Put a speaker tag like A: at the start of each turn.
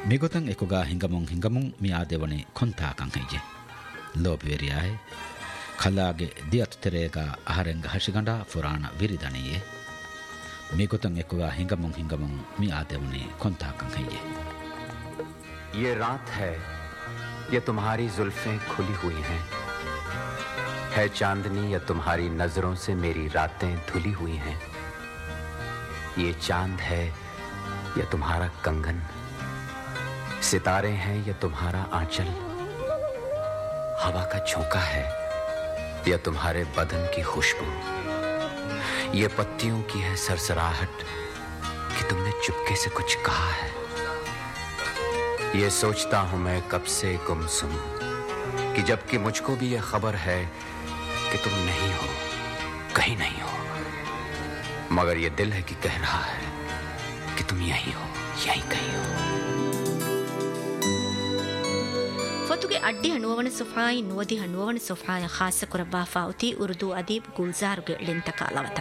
A: ಮಿಗೊತಂ ಎಕುಗಾ ಹಿಂಗಮುಂ ಮಿ ಆದೆವಣಿ ಕೊಂತಾಕಂ ಹೈಜೆ ಲೋಬೆರಿಯಾಯ್ ಖಲಾಗೆ ದಿಯತ್ ತೆರೆಗ ಅಹರೆಂಗ ಹಶಿಗಂಡ ಫುರಾಣ ವಿರಿದಣಿಯೆ ಮಿಗೊತಂ ಎಕುಗಾ ಹಿಂಗಮುಂ ಮಿ ಆದೆವಣಿ ಕೊಂತಾಕಂ ಹೈಜೆ
B: ये रात है ये तुम्हारी जुल्फें खुली हुई हैं है चांदनी या तुम्हारी नजरों से मेरी रातें धुली हुई हैं ये चांद है या तुम्हारा कंगन सितारे हैं या तुम्हारा आंचल हवा का झोंका है या तुम्हारे बदन की खुशबू ये पत्तियों की है सरसराहट कि तुमने चुपके से कुछ कहा है ये सोचता हूं मैं कब से गुमसुम कि जबकि मुझको भी ये खबर है कि तुम नहीं हो कहीं नहीं हो मगर ये दिल है कि कह रहा है कि तुम यहीं हो यहीं कहीं हो
C: ಫೊತುಗೆ ಅಡ್ಡಿ ಹಣ್ಣುವವನ ಸೊಫಾಯಿ ನುವದಿ ಹಣ್ಣುವವನ ಸೊಫಾಯ ಖಾಸ ಕುರಬಾ ಫಾವುತಿ ಉರ್ದು ಅದೀಬ್ ಗುಲ್ಜಾರ್ಗೆ ಲಿಂತ ಕಾಲವತ